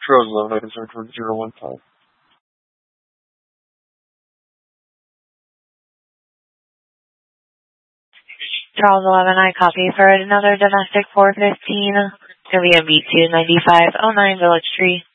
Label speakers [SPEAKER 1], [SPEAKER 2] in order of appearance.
[SPEAKER 1] Charles 11, I can start towards 015.
[SPEAKER 2] Charles 11, I copy for another domestic 415 to be a B29509 Village Street.